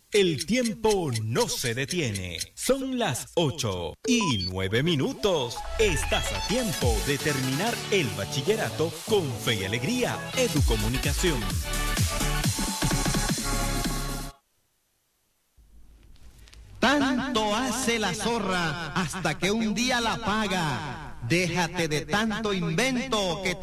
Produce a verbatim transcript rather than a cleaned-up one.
El tiempo no se detiene. Son las ocho y nueve minutos. Estás a tiempo de terminar el bachillerato con fe y alegría. Educomunicación. Tanto hace la zorra hasta que un día la paga. Déjate de tanto invento que